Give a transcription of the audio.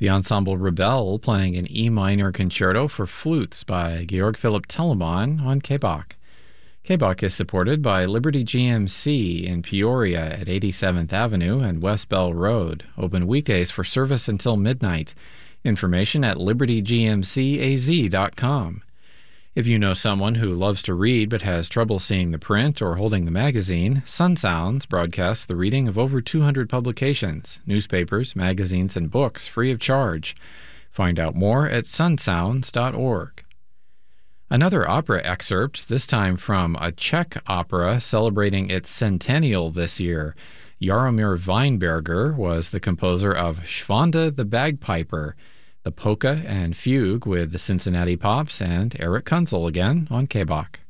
The Ensemble Rebelle playing an E minor concerto for flutes by Georg Philipp Telemann on KBach. KBach is supported by Liberty GMC in Peoria at 87th Avenue and West Bell Road, open weekdays for service until midnight. Information at libertygmcaz.com. If you know someone who loves to read but has trouble seeing the print or holding the magazine, Sun Sounds broadcasts the reading of over 200 publications, newspapers, magazines, and books free of charge. Find out more at sunsounds.org. Another opera excerpt, this time from a Czech opera celebrating its centennial this year. Jaromír Weinberger was the composer of Schwanda the Bagpiper, the polka and fugue with the Cincinnati Pops and Eric Kunzel again on KBach.